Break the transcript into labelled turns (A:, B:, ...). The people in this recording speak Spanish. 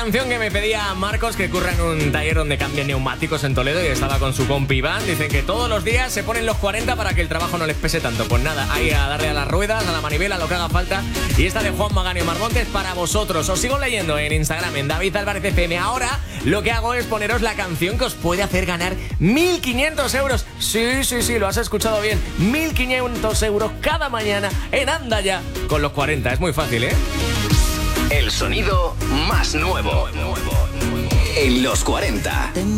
A: canción que me pedía Marcos, que curra en un taller donde cambian neumáticos en Toledo y estaba con su compi Iván. Dicen que todos los días se ponen los 40 para que el trabajo no les pese tanto. Pues nada, ahí a darle a las ruedas, a la manivela, lo que haga falta. Y esta de Juan Magán y Omar Montes para vosotros. Os sigo leyendo en Instagram, en David Álvarez FM. Ahora lo que hago es poneros la canción que os puede hacer ganar 1.500 euros. Sí, lo has escuchado bien. 1.500 euros cada mañana en Anda Ya con los 40. Es muy fácil, ¿eh?
B: El sonido más nuevo en los 40.